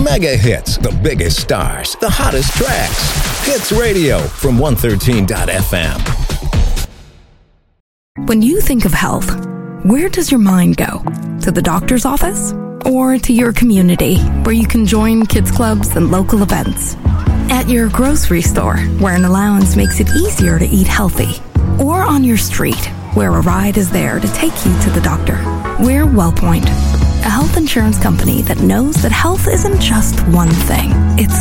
Mega hits, the biggest stars, the hottest tracks. Hits Radio from 113.fm. When you think of health, where does your mind go? To the doctor's office? Or to your community, where you can join kids clubs and local events? At your grocery store, where an allowance makes it easier to eat healthy? Or on your street, where a ride is there to take you to the doctor? We're WellPoint, a health insurance company that knows that health isn't just one thing. It's